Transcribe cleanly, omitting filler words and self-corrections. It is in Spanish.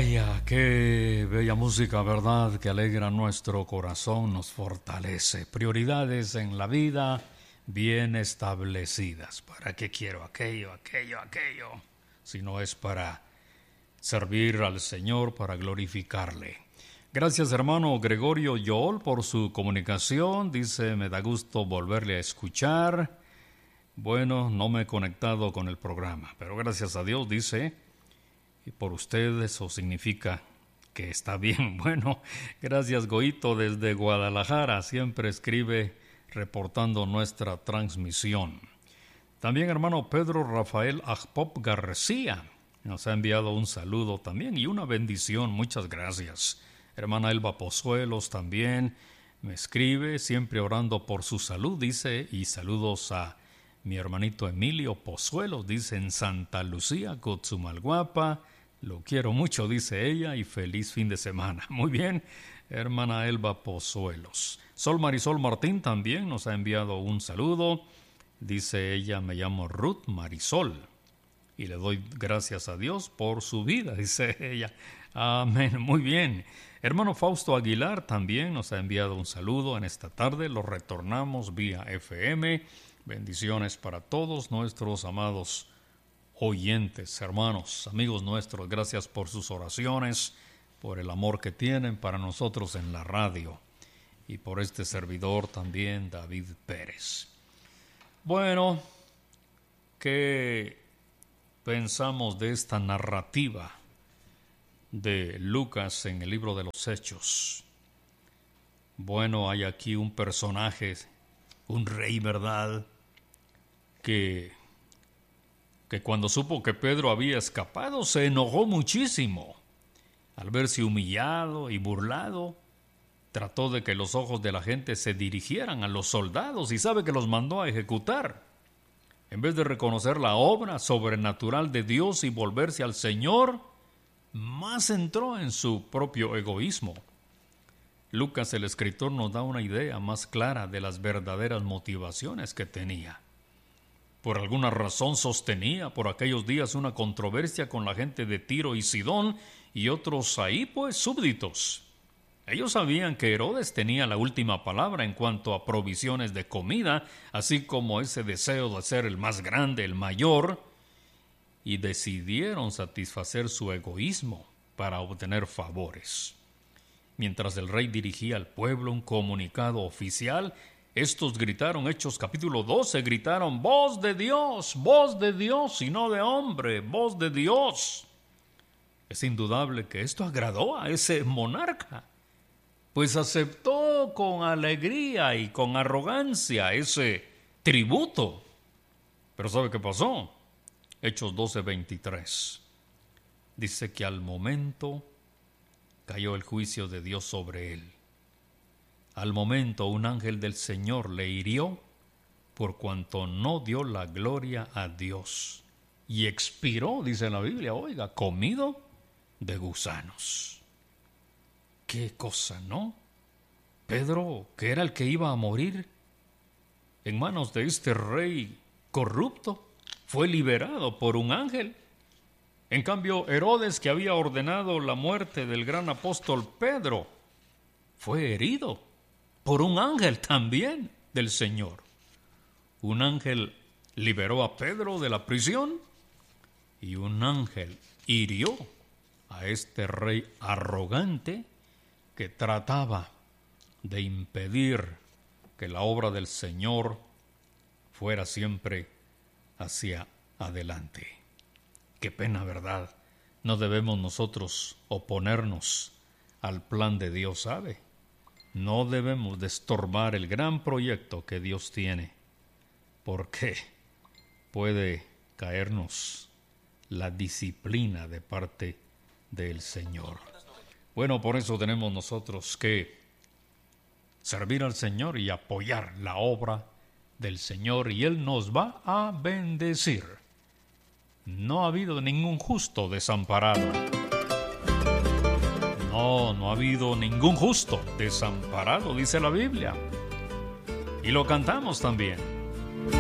Vaya, qué bella música, ¿verdad? Que alegra nuestro corazón, nos fortalece. Prioridades en la vida bien establecidas. ¿Para qué quiero aquello? Si no es para servir al Señor, para glorificarle. Gracias, hermano Gregorio Joel, por su comunicación. Dice, me da gusto volverle a escuchar. Bueno, no me he conectado con el programa, pero gracias a Dios, dice, y por usted eso significa que está bien. Bueno, gracias Goito desde Guadalajara, siempre escribe reportando nuestra transmisión. También hermano Pedro Rafael Ajpop García nos ha enviado un saludo también y una bendición, muchas gracias. Hermana Elba Pozuelos también me escribe, siempre orando por su salud, dice, y saludos a mi hermanito Emilio Pozuelos, dice, en Santa Lucía, Cotzumalguapa. Lo quiero mucho, dice ella, y feliz fin de semana. Muy bien, hermana Elba Pozuelos. Sol Marisol Martín también nos ha enviado un saludo. Dice ella, me llamo Ruth Marisol y le doy gracias a Dios por su vida, dice ella. Amén, muy bien. Hermano Fausto Aguilar también nos ha enviado un saludo en esta tarde. Lo retornamos vía FM. Bendiciones para todos nuestros amados oyentes, hermanos, amigos nuestros. Gracias por sus oraciones, por el amor que tienen para nosotros en la radio y por este servidor también, David Pérez. Bueno, ¿qué pensamos de esta narrativa de Lucas en el libro de los Hechos? Bueno, hay aquí un personaje, un rey, ¿verdad?, que cuando supo que Pedro había escapado se enojó muchísimo. Al verse humillado y burlado, trató de que los ojos de la gente se dirigieran a los soldados y sabe que los mandó a ejecutar. En vez de reconocer la obra sobrenatural de Dios y volverse al Señor, más entró en su propio egoísmo. Lucas, el escritor, nos da una idea más clara de las verdaderas motivaciones que tenía. Por alguna razón sostenía por aquellos días una controversia con la gente de Tiro y Sidón y otros ahí, pues, súbditos. Ellos sabían que Herodes tenía la última palabra en cuanto a provisiones de comida, así como ese deseo de ser el más grande, el mayor, y decidieron satisfacer su egoísmo para obtener favores. Mientras el rey dirigía al pueblo un comunicado oficial, estos gritaron, Hechos capítulo 12, gritaron, voz de Dios y no de hombre, voz de Dios. Es indudable que esto agradó a ese monarca, pues aceptó con alegría y con arrogancia ese tributo. Pero ¿sabe qué pasó? Hechos 12:23. Dice que al momento cayó el juicio de Dios sobre él. Al momento un ángel del Señor le hirió por cuanto no dio la gloria a Dios. Y expiró, dice la Biblia, oiga, comido de gusanos. Qué cosa, ¿no? Pedro, que era el que iba a morir en manos de este rey corrupto, fue liberado por un ángel. En cambio, Herodes, que había ordenado la muerte del gran apóstol Pedro, fue herido por un ángel también del Señor. Un ángel liberó a Pedro de la prisión y un ángel hirió a este rey arrogante que trataba de impedir que la obra del Señor fuera siempre hacia adelante. Qué pena, ¿verdad? No debemos nosotros oponernos al plan de Dios, ¿sabe? No debemos de estorbar el gran proyecto que Dios tiene, porque puede caernos la disciplina de parte del Señor. Bueno, por eso tenemos nosotros que servir al Señor y apoyar la obra del Señor, y Él nos va a bendecir. No ha habido ningún justo desamparado. No ha habido ningún justo desamparado, dice la Biblia. Y lo cantamos también.